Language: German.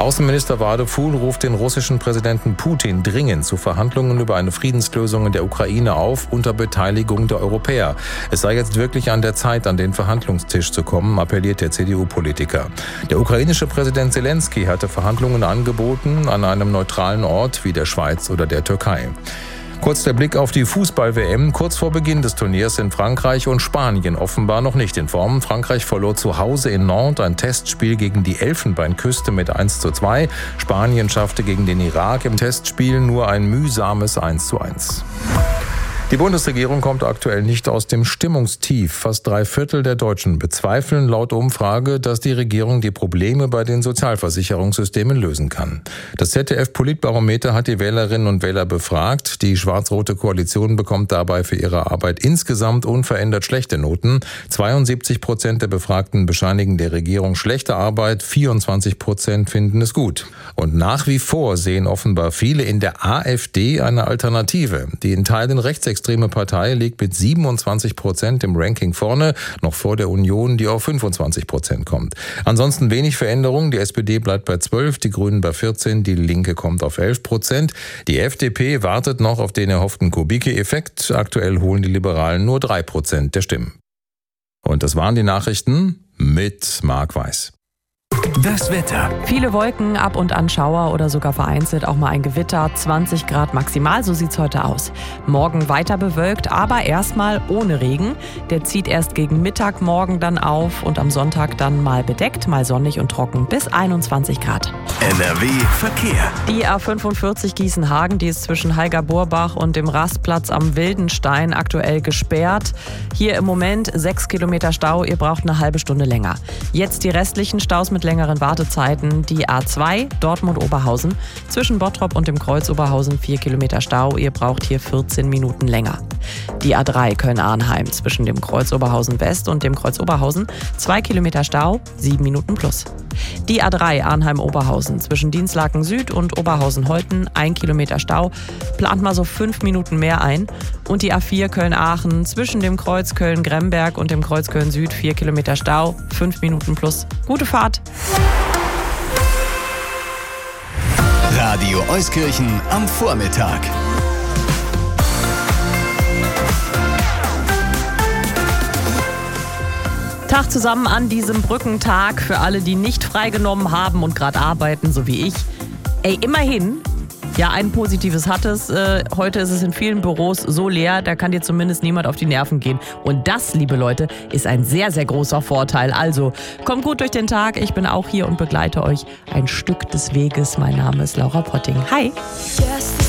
Außenminister Wadeful ruft den russischen Präsidenten Putin dringend zu Verhandlungen über eine Friedenslösung in der Ukraine auf, unter Beteiligung der Europäer. Es sei jetzt wirklich an der Zeit, an den Verhandlungstisch zu kommen, appelliert der CDU-Politiker. Der ukrainische Präsident Zelensky hatte Verhandlungen angeboten an einem neutralen Ort wie der Schweiz oder der Türkei. Kurz der Blick auf die Fußball-WM. Kurz vor Beginn des Turniers sind Frankreich und Spanien offenbar noch nicht in Form. Frankreich verlor zu Hause in Nantes ein Testspiel gegen die Elfenbeinküste mit 1:2. Spanien schaffte gegen den Irak im Testspiel nur ein mühsames 1:1. Die Bundesregierung kommt aktuell nicht aus dem Stimmungstief. Fast 3/4 der Deutschen bezweifeln laut Umfrage, dass die Regierung die Probleme bei den Sozialversicherungssystemen lösen kann. Das ZDF-Politbarometer hat die Wählerinnen und Wähler befragt. Die schwarz-rote Koalition bekommt dabei für ihre Arbeit insgesamt unverändert schlechte Noten. 72% der Befragten bescheinigen der Regierung schlechte Arbeit, 24% finden es gut. Und nach wie vor sehen offenbar viele in der AfD eine Alternative. Die in Teilen rechtsextreme Partei liegt mit 27% im Ranking vorne, noch vor der Union, die auf 25% kommt. Ansonsten wenig Veränderung. Die SPD bleibt bei 12%, die Grünen bei 14%, die Linke kommt auf 11%. Die FDP wartet noch auf den erhofften Kubicki-Effekt. Aktuell holen die Liberalen nur 3% der Stimmen. Und das waren die Nachrichten mit Marc Weiß. Das Wetter. Viele Wolken, ab und an Schauer oder sogar vereinzelt auch mal ein Gewitter. 20 Grad maximal, so sieht's heute aus. Morgen weiter bewölkt, aber erstmal ohne Regen. Der zieht erst gegen Mittag morgen dann auf und am Sonntag dann mal bedeckt, mal sonnig und trocken bis 21 Grad. NRW Verkehr. Die A45 Gießen-Hagen, die ist zwischen Heiger-Burbach und dem Rastplatz am Wildenstein aktuell gesperrt. Hier im Moment 6 Kilometer Stau, ihr braucht eine halbe Stunde länger. Jetzt die restlichen Staus mit längeren Wartezeiten. Die A2 Dortmund-Oberhausen zwischen Bottrop und dem Kreuz Oberhausen 4 Kilometer Stau, ihr braucht hier 14 Minuten länger. Die A3 Köln-Arnheim zwischen dem Kreuz Oberhausen West und dem Kreuz Oberhausen 2 Kilometer Stau, 7 Minuten plus. Die A3 Arnheim-Oberhausen zwischen Dienstlaken Süd und Oberhausen-Holten 1 Kilometer Stau, plant mal so 5 Minuten mehr ein. Und die A4 Köln-Aachen zwischen dem Kreuz Köln-Gremberg und dem Kreuz Köln-Süd 4 Kilometer Stau, 5 Minuten plus. Gute Fahrt! Radio Euskirchen am Vormittag. Tag zusammen an diesem Brückentag für alle, die nicht freigenommen haben und gerade arbeiten, so wie ich. Ey, immerhin, ja, ein Positives hat es. Heute ist es in vielen Büros so leer, da kann dir zumindest niemand auf die Nerven gehen. Und das, liebe Leute, ist ein sehr, sehr großer Vorteil. Also, kommt gut durch den Tag. Ich bin auch hier und begleite euch ein Stück des Weges. Mein Name ist Laura Potting. Hi!